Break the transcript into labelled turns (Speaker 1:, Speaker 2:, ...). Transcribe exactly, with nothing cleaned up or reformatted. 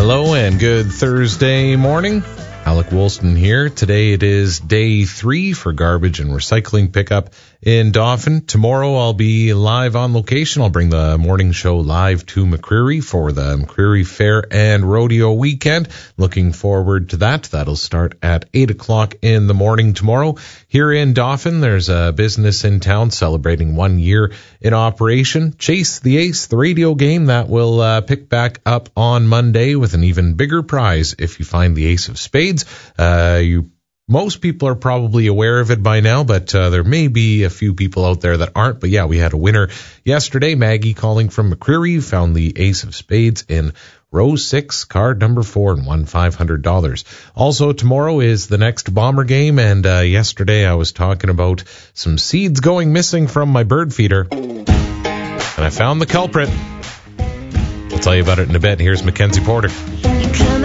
Speaker 1: Hello and good Thursday morning. Alec Woolston here. Today it is day three for garbage and recycling pickup in Dauphin. Tomorrow I'll be live on location. I'll bring the morning show live to McCreary for the McCreary Fair and Rodeo weekend. Looking forward to that. That'll start at eight o'clock in the morning tomorrow. Here in Dauphin, there's a business in town celebrating one year in operation. Chase the Ace, the radio game that will uh, pick back up on Monday with an even bigger prize if you find the Ace of Spades. Uh, you, most people are probably aware of it by now, but uh, there may be a few people out there that aren't. But yeah, we had a winner yesterday. Maggie calling from McCreary found the Ace of Spades in row six, card number four, and won five hundred dollars. Also, tomorrow is the next Bomber game, and uh, yesterday I was talking about some seeds going missing from my bird feeder, and I found the culprit. I'll tell you about it in a bit. Here's Mackenzie Porter.